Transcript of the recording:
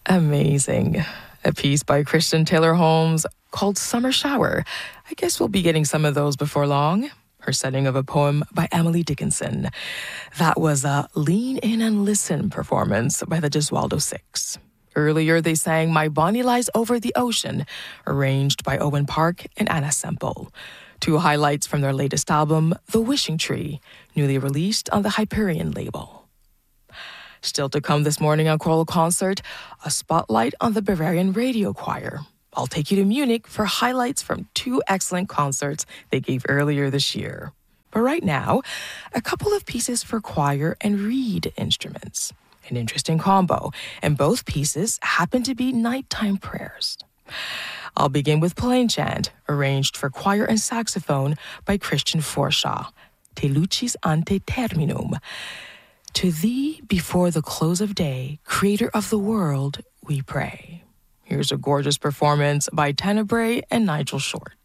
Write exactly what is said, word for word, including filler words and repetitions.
Amazing. A piece by Christian Taylor Holmes called Summer Shower. I guess we'll be getting some of those before long. Her setting of a poem by Emily Dickinson. That was a Lean In and Listen performance by the Gesualdo Six. Earlier, they sang My Bonnie Lies Over the Ocean, arranged by Owen Park and Anna Semple. Two highlights from their latest album, The Wishing Tree, newly released on the Hyperion label. Still to come this morning on Choral Concert, a spotlight on the Bavarian Radio Choir. I'll take you to Munich for highlights from two excellent concerts they gave earlier this year. But right now, a couple of pieces for choir and reed instruments. An interesting combo, and both pieces happen to be nighttime prayers. I'll begin with Plain Chant, arranged for choir and saxophone by Christian Forshaw. Te lucis ante terminum. To thee, before the close of day, creator of the world, we pray. Here's a gorgeous performance by Tenebrae and Nigel Short.